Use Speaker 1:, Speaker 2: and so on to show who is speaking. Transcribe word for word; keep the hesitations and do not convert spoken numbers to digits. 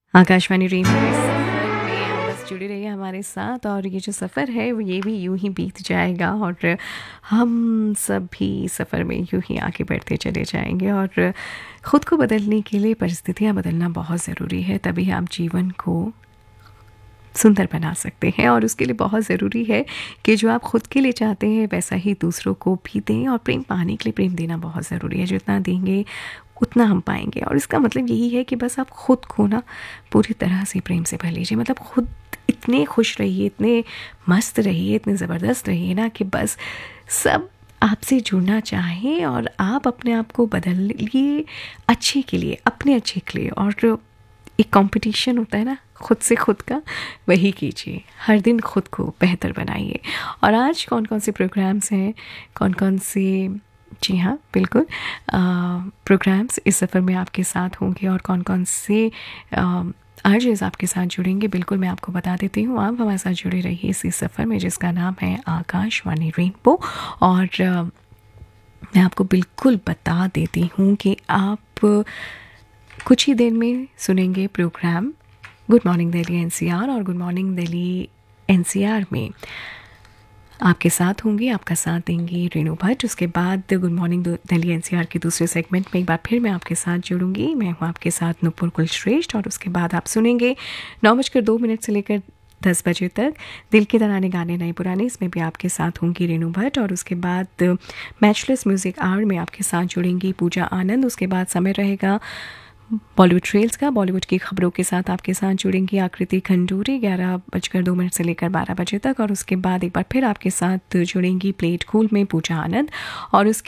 Speaker 1: Akashvani radio के सफ़र में बस जुड़े रहिए हमारे साथ। और ये जो सफ़र है वो ये भी यूं ही बीत जाएगा और हम सब भी सफ़र में यूं ही आगे बढ़ते चले जाएंगे। और ख़ुद को बदलने के लिए परिस्थितियां बदलना बहुत ज़रूरी है, तभी आप जीवन को सुंदर बना सकते हैं। और उसके लिए बहुत ज़रूरी है कि जो आप ख़ुद के लिए चाहते हैं वैसा ही दूसरों को भी दें। और प्रेम पाने के लिए प्रेम देना बहुत ज़रूरी है, जितना देंगे उतना हम पाएंगे। और इसका मतलब यही है कि बस आप ख़ुद को ना पूरी तरह से प्रेम से भर लीजिए। मतलब खुद इतने खुश रहिए, इतने मस्त रहिए, इतने ज़बरदस्त रहिए ना कि बस सब आपसे जुड़ना चाहें और आप अपने आप को बदलिए अच्छे के लिए, अपने अच्छे के लिए। और एक कंपटीशन होता है ना खुद से खुद का, वही कीजिए। हर दिन खुद को बेहतर बनाइए। और आज कौन कौन से प्रोग्राम्स हैं, कौन कौन से, जी हाँ बिल्कुल, प्रोग्राम्स इस सफ़र में आपके साथ होंगे और कौन कौन से आरजेस आपके साथ जुड़ेंगे, बिल्कुल मैं आपको बता देती हूँ। आप हमारे साथ जुड़े रहिए इसी सफ़र में जिसका नाम है आकाशवाणी रेनबो। और आ, मैं आपको बिल्कुल बता देती हूँ कि आप कुछ ही देर में सुनेंगे programme good morning Delhi NCR. और गुड मॉर्निंग दिल्ली एनसीआर में आपके साथ होंगी, आपका साथ देंगी रेणु भट्ट। उसके बाद गुड मॉर्निंग दिल्ली एनसीआर के दूसरे सेगमेंट में एक बार फिर मैं आपके साथ जुड़ूंगी। मैं हूँ आपके साथ नुपुर कुलश्रेष्ठ। और उसके बाद आप सुनेंगे नौ बजकर दो मिनट से लेकर दस बजे तक दिल के तराने गाने नए पुराने, इसमें भी आपके साथ होंगी रेणु भट्ट। और उसके बाद मैचलेस म्यूज़िक आवर में आपके साथ जुड़ेंगी पूजा आनंद। उसके बाद समय रहेगा बॉलीवुड ट्रेल्स का, बॉलीवुड की खबरों के साथ आपके साथ जुड़ेंगी आकृति खंडूरी ग्यारह बजकर दो मिनट से लेकर बारह बजे तक। और उसके बाद एक बार फिर आपके साथ जुड़ेंगी प्लेट कूल में पूजा आनंद। और उसके